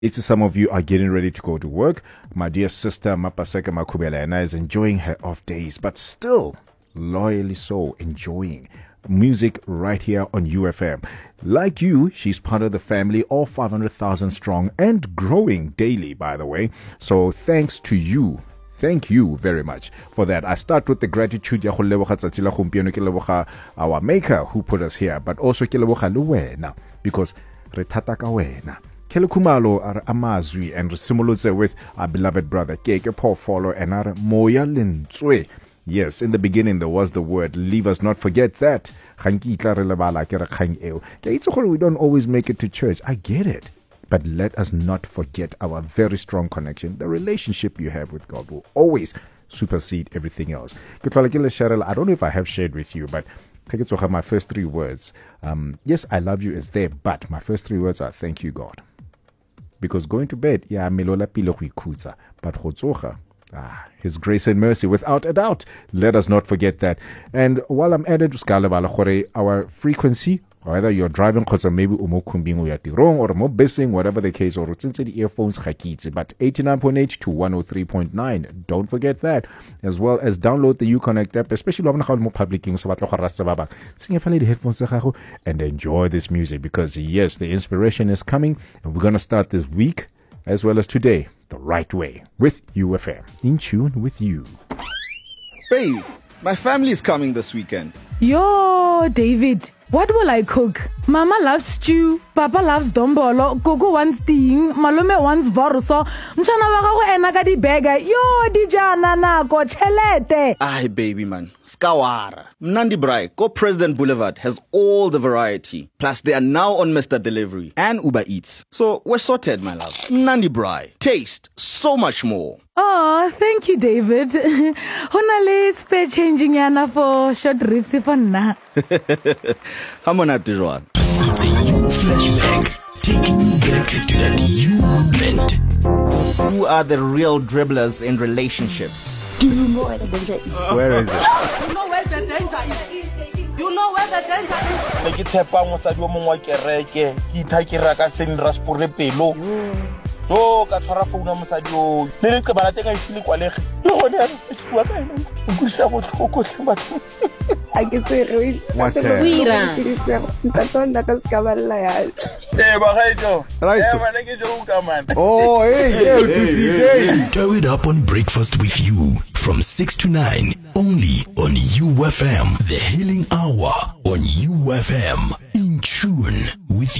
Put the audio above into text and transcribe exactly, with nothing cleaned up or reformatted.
It's some of you are getting ready to go to work. My dear sister Mapaseka Makubela is enjoying her off days, but still loyally so enjoying music right here on U F M. Like you, she's part of the family, all five hundred thousand strong and growing daily, by the way. So thanks to you. Thank you very much for that. I start with the gratitude ya go leboga tsatsi la gompieno ke leboga our maker who put us here, but also ke leboga le wena because re thata ka wena. Kele Kumalo are amazwi and simulose with our beloved brother Keke Paul Follow and our Moya Linzwe. Yes, in the beginning there was the word, leave us not forget that. We don't always make it to church. I get it. But let us not forget our very strong connection. The relationship you have with God will always supersede everything else. I don't know if I have shared with you, but my first three words, um, yes, I love you is there, but my first three words are thank you, God. Because going to bed, yeah, melola pilo kuikuza, but khotsoga, ah, His grace and mercy, without a doubt. Let us not forget that. And while I'm at it, our frequency, whether you're driving, because maybe umo kumbingo ya tirong or mo busing, whatever the case, or the earphones khakitsi, but eighty-nine point eight to one oh three point nine. Don't forget that, as well as download the Uconnect app, especially when you're publishing, so the headphones and enjoy this music, because yes, the inspiration is coming, and we're gonna start this week as well as today the right way with U F M, in tune with you. Babe, my family is coming this weekend. Yo, David. What will I cook? Mama loves stew, Papa loves dombolo, Gogo wants ting, Malome wants vorso, Mchana wakago ena di bega, yo dijana na go chelete. Aye, baby man, skawara. Mnandi Brai, Go President Boulevard has all the variety. Plus they are now on Mister Delivery and Uber Eats. So we're sorted, my love. Mnandi Brai, taste so much more. Oh, thank you, David. Honale spare changing yana for short ribs for na. Come on at the road. It's a you flashback, taking you back to that you moment. Who are the real dribblers in relationships? Do you know where the danger is? Where is it? You know where the danger is. You know where the danger is. Ke tshepa mosadi o mongwe wa kereke ke ithakira ka seng raspore pelo o ka tshwara founa mosadi o le le tsebala teng a isile kwa lege le gone ya bua ka ena o kusa botlhoko tle batho a ke tsere What ke ditse ntatonda ka skaballa ya eh ba gaito eh bana ke jo ka man Oh, hey, hey, to see hey. Throw it up on Breakfast with You from six to nine only on U F M, the healing hour on U F M, in tune with